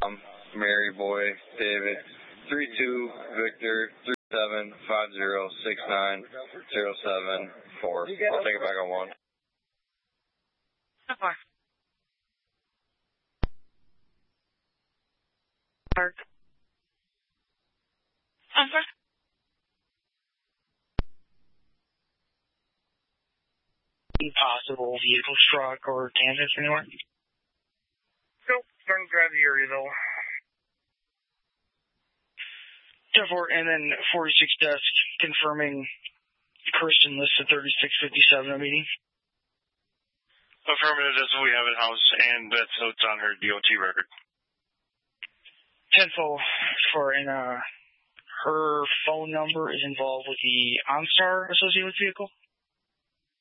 Mary Boy David 32 Victor 3750690774. I'll take it back on 1. Okay. Park. Okay. Possible vehicle struck or damage anywhere? Nope, starting to drive the area though. 10-4, and then 46 desk confirming Christian listed 3657 at meeting. Affirmative, that's what we have in house, and that's what's on her DOT record. 10-4, and her phone number is involved with the OnStar associated with vehicle?